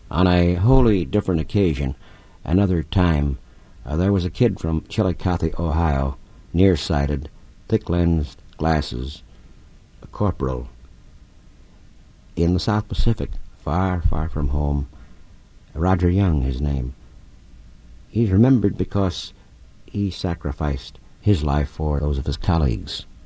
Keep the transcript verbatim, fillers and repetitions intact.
On a wholly different occasion, another time, uh, there was a kid from Chillicothe, Ohio, nearsighted, thick-lensed glasses, a corporal, in the South Pacific, far, far from home. Roger Young, his name. He's remembered because he sacrificed his life for those of his colleagues.